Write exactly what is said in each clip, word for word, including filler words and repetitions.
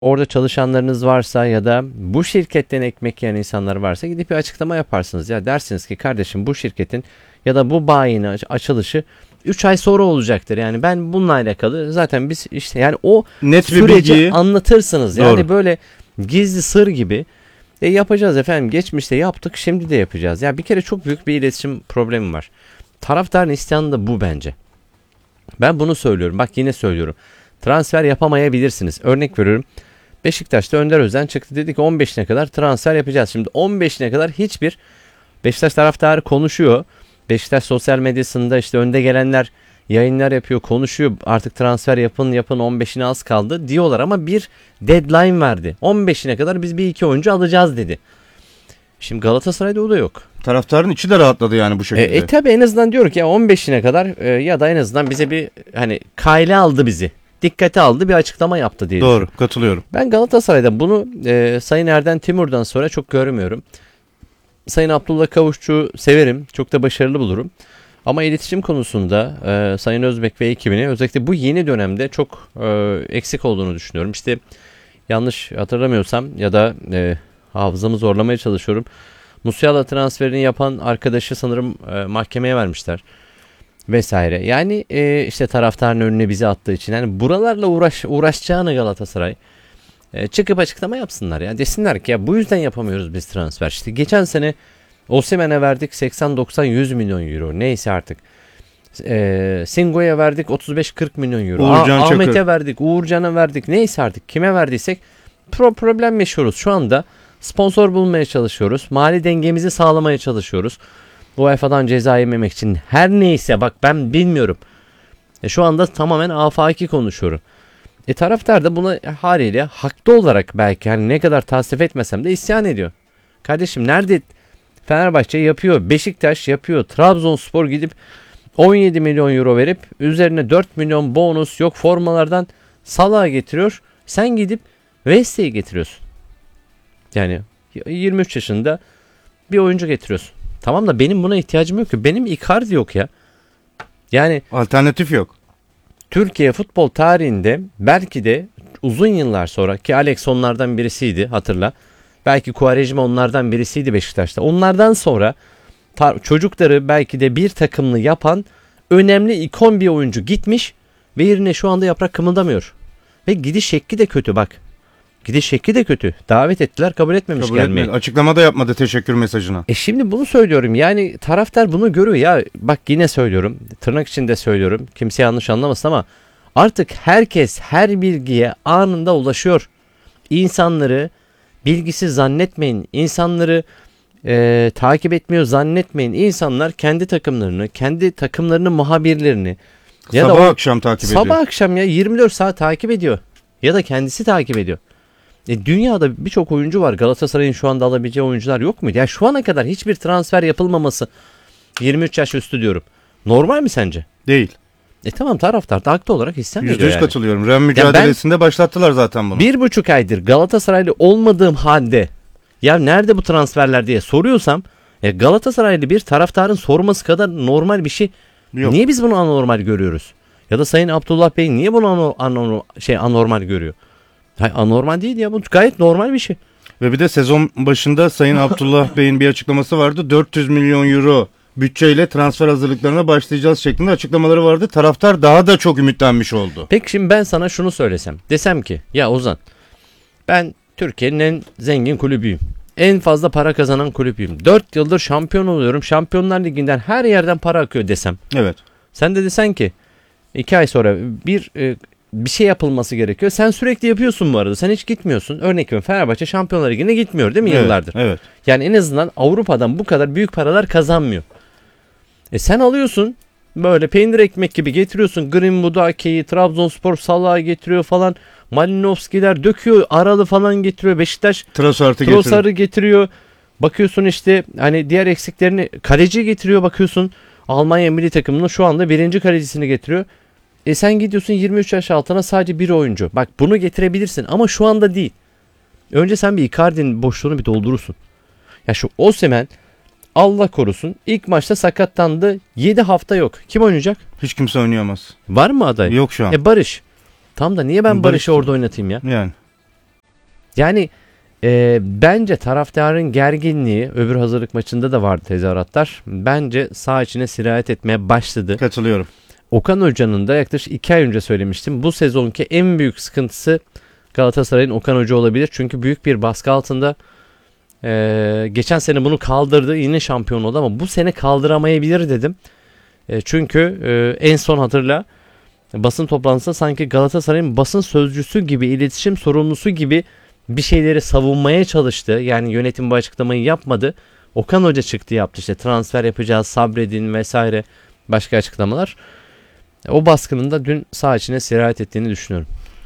Orada çalışanlarınız varsa ya da bu şirketten ekmek yiyen insanlar varsa gidip bir açıklama yaparsınız. Ya dersiniz ki kardeşim bu şirketin ya da bu bayinin açılışı üç ay sonra olacaktır. Yani ben bununla alakalı zaten biz işte yani o net bir süreci bilgiyi anlatırsınız. Yani Doğru. böyle gizli sır gibi e yapacağız efendim. Geçmişte yaptık, şimdi de yapacağız. Ya bir kere çok büyük bir iletişim problemi var. Taraftarın isyanı da bu bence. Ben bunu söylüyorum. Bak yine söylüyorum. Transfer yapamayabilirsiniz. Örnek veriyorum. Beşiktaş'ta Önder Özen çıktı, dedi ki on beşine kadar transfer yapacağız. Şimdi on beşine kadar hiçbir Beşiktaş taraftarı konuşuyor. Beşiktaş sosyal medyasında işte önde gelenler yayınlar yapıyor, konuşuyor. Artık transfer yapın yapın, on beşine az kaldı diyorlar ama bir deadline verdi. on beşine kadar biz bir iki oyuncu alacağız dedi. Şimdi Galatasaray'da o da yok. taraftarın içi de rahatladı yani bu E, şekilde. e tabi en azından diyor ki ya on beşine kadar e, ya da en azından bize bir hani kale aldı bizi. Dikkate aldı, bir açıklama yaptı diye. Doğru, katılıyorum. Ben Galatasaray'da bunu e, Sayın Erden Timur'dan sonra çok görmüyorum. Sayın Abdullah Kavuşçu'yu severim. Çok da başarılı bulurum. Ama iletişim konusunda e, Sayın Özbek ve ekibini özellikle bu yeni dönemde çok e, eksik olduğunu düşünüyorum. İşte yanlış hatırlamıyorsam ya da e, hafızamı zorlamaya çalışıyorum. Musiala transferini yapan arkadaşı sanırım e, mahkemeye vermişler. Vesaire. Yani e, işte taraftarın önüne bizi attığı için. Yani buralarla uğraş uğraşacağını Galatasaray e, çıkıp açıklama yapsınlar ya. Desinler ki ya bu yüzden yapamıyoruz biz transfer. İşte geçen sene Osimhen'e verdik seksen doksan yüz milyon euro. Neyse artık. E, Singo'ya verdik otuz beş kırk milyon euro. Uğurcan Ah- Ahmet'e Çakır. verdik, Uğurcan'a verdik. Neyse artık kime verdiysek pro problem yaşıyoruz. Şu anda sponsor bulmaya çalışıyoruz. Mali dengemizi sağlamaya çalışıyoruz. U E F A'dan ceza yememek için her neyse bak ben bilmiyorum. E şu anda tamamen afaki konuşuyorum. E taraftar da buna haliyle haklı olarak belki hani ne kadar tasvip etmesem de isyan ediyor. Kardeşim nerede Fenerbahçe yapıyor, Beşiktaş yapıyor, Trabzonspor gidip on yedi milyon euro verip üzerine dört milyon bonus yok formalardan Salah'ı getiriyor. Sen gidip Veste'yi getiriyorsun. Yani yirmi üç yaşında bir oyuncu getiriyorsun. Tamam da benim buna ihtiyacım yok ki. Benim Icardi yok ya. Yani Alternatif yok. Türkiye futbol tarihinde belki de uzun yıllar sonra ki Alex onlardan birisiydi hatırla. Belki Quaresma onlardan birisiydi Beşiktaş'ta. Onlardan sonra tar- çocukları belki de bir takımlı yapan önemli ikon bir oyuncu gitmiş ve yerine şu anda yaprak kımıldamıyor. Ve gidiş şekli de kötü bak. Gidiş şekli de kötü. Davet ettiler, kabul etmemiş Kabul gelmeyi. etmedi. Açıklama da yapmadı teşekkür mesajına. E şimdi bunu söylüyorum. Yani taraftar bunu görüyor ya. Bak yine söylüyorum. Tırnak içinde söylüyorum. Kimse yanlış anlamasın ama artık herkes her bilgiye anında ulaşıyor. İnsanları bilgisiz zannetmeyin. İnsanları e, takip etmiyor zannetmeyin. İnsanlar kendi takımlarını, kendi takımlarının muhabirlerini ya sabah da o, akşam takip ediyor. sabah akşam ya yirmi dört saat takip ediyor. Ya da kendisi takip ediyor. E, dünyada birçok oyuncu var. Galatasaray'ın şu anda alabileceği oyuncular yok muydu? Yani şu ana kadar hiçbir transfer yapılmaması, yirmi üç yaş üstü diyorum. Normal mi sence? Değil. E tamam, taraftar da haklı olarak isyan ediyor yüzde yüz yani. katılıyorum. Real mücadelesinde başlattılar zaten bunu. Bir buçuk aydır Galatasaraylı olmadığım halde ya nerede bu transferler diye soruyorsam e, Galatasaraylı bir taraftarın sorması kadar normal bir şey. Yok. Niye biz bunu anormal görüyoruz? Ya da Sayın Abdullah Bey niye bunu ano, ano, şey anormal görüyor? Hayır, anormal değil ya, bu gayet normal bir şey. Ve bir de sezon başında Sayın Abdullah Bey'in bir açıklaması vardı. dört yüz milyon euro bütçeyle transfer hazırlıklarına başlayacağız şeklinde açıklamaları vardı. Taraftar daha da çok ümitlenmiş oldu. Peki şimdi ben sana şunu söylesem. Desem ki ya Ozan, ben Türkiye'nin en zengin kulübüyüm. En fazla para kazanan kulübüyüm. dört yıldır şampiyon oluyorum. Şampiyonlar Ligi'nden her yerden para akıyor desem. Evet. Sen de desen ki iki ay sonra bir e, bir şey yapılması gerekiyor. Sen sürekli yapıyorsun bu arada. Sen hiç gitmiyorsun. Örnek veriyorum, Fenerbahçe Şampiyonlar Ligi'ne gitmiyor değil mi Evet, yıllardır? evet. Yani en azından Avrupa'dan bu kadar büyük paralar kazanmıyor. E sen alıyorsun böyle peynir ekmek gibi getiriyorsun. Greenwood'u, Ake'yi, Trabzonspor Salah'ı getiriyor falan. Malinovski'ler döküyor. Aralı falan getiriyor. Beşiktaş Trossard'ı Trossard'ı getiriyor. Bakıyorsun işte hani diğer eksiklerini, kaleci getiriyor bakıyorsun. Almanya milli takımının şu anda birinci kalecisini getiriyor. E sen gidiyorsun yirmi üç yaş altına sadece bir oyuncu. Bak bunu getirebilirsin ama şu anda değil. Önce sen bir Icardi'nin boşluğunu bir doldurursun. Ya şu Osimhen Allah korusun ilk maçta sakatlandı. yedi hafta yok. Kim oynayacak? Hiç kimse oynayamaz. Var mı aday? Yok şu an. E Barış. Tam da niye ben Barış- Barış'ı orada oynatayım ya? Yani. Yani e, bence taraftarın gerginliği öbür hazırlık maçında da vardı tezahüratlar. Bence saha içine sirayet etmeye başladı. Katılıyorum. Okan Hoca'nın da yaklaşık iki ay önce söylemiştim. Bu sezonki en büyük sıkıntısı Galatasaray'ın Okan Hoca olabilir. Çünkü büyük bir baskı altında. Ee, geçen sene bunu kaldırdı. Yine şampiyon oldu ama bu sene kaldıramayabilir dedim. E, çünkü e, en son hatırla basın toplantısında sanki Galatasaray'ın basın sözcüsü gibi, iletişim sorumlusu gibi bir şeyleri savunmaya çalıştı. Yani yönetim bu açıklamayı yapmadı. Okan Hoca çıktı yaptı, işte transfer yapacağız, sabredin vesaire, başka açıklamalar. O baskının da dün saha içine sirayet ettiğini düşünüyorum.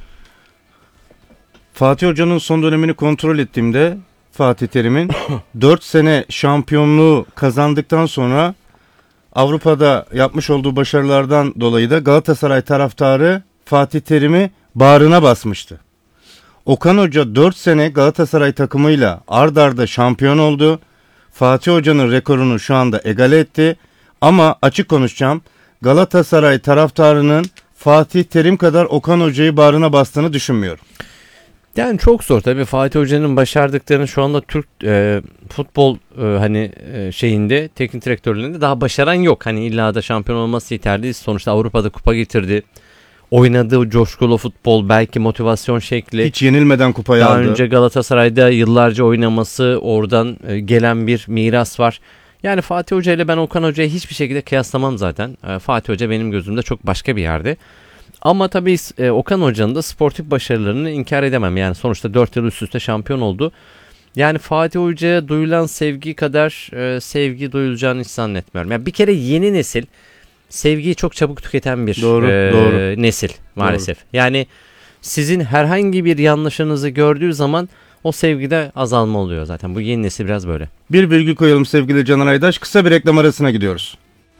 Fatih Hoca'nın son dönemini kontrol ettiğimde Fatih Terim'in dört sene şampiyonluğu kazandıktan sonra Avrupa'da yapmış olduğu başarılardan dolayı da Galatasaray taraftarı Fatih Terim'i bağrına basmıştı. Okan Hoca dört sene Galatasaray takımıyla ard arda şampiyon oldu. Fatih Hoca'nın rekorunu şu anda egale etti. Ama açık konuşacağım, Galatasaray taraftarının Fatih Terim kadar Okan Hoca'yı bağrına bastığını düşünmüyorum. Yani çok zor tabii. Fatih Hoca'nın başardıklarını şu anda Türk e, futbol e, hani e, şeyinde, teknik direktörlüğünde daha başaran yok. Hani illa da şampiyon olması yeterli. Sonuçta Avrupa'da kupa getirdi. Oynadığı coşkulu futbol, belki motivasyon şekli. Hiç yenilmeden kupayı daha aldı. Daha önce Galatasaray'da yıllarca oynaması, oradan e, gelen bir miras var. Yani Fatih Hoca ile ben Okan Hoca'yı hiçbir şekilde kıyaslamam zaten. E, Fatih Hoca benim gözümde çok başka bir yerde. Ama tabii e, Okan Hoca'nın da sportif başarılarını inkar edemem. Yani sonuçta dört yıl üst üste şampiyon oldu. Yani Fatih Hoca'ya duyulan sevgi kadar e, sevgi duyulacağını hiç zannetmiyorum. Yani bir kere yeni nesil sevgiyi çok çabuk tüketen bir doğru, e, doğru. nesil maalesef. Doğru. Yani sizin herhangi bir yanlışınızı gördüğü zaman o sevgide azalma oluyor zaten. Bu yeni nesil biraz böyle. Bir virgül koyalım sevgili Caner Aydaş. Kısa bir reklam arasına gidiyoruz.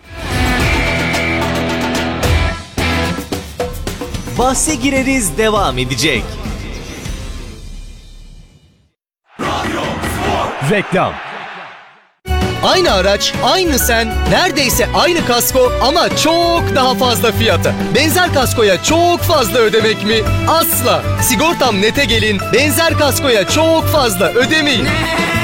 Bahse gireriz devam edecek. Reklam. Aynı araç, aynı sen, neredeyse aynı kasko ama çok daha fazla fiyata. Benzer kaskoya çok fazla ödemek mi? Asla. Sigortam Net'e gelin, benzer kaskoya çok fazla ödemeyin.